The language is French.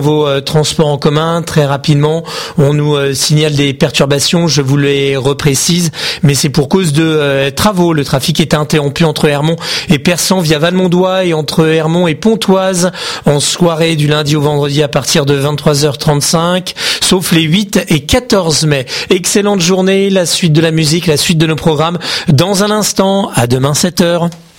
Vos transports en commun, très rapidement, on nous signale des perturbations, je vous les reprécise, mais c'est pour cause de travaux. Le trafic est interrompu entre Hermont et Persan via Valmondois et entre Hermont et Pontoise en soirée du lundi au vendredi à partir de 23h35, sauf les 8 et 14 mai. Excellente journée, la suite de la musique, la suite de nos programmes dans un instant. À demain 7h.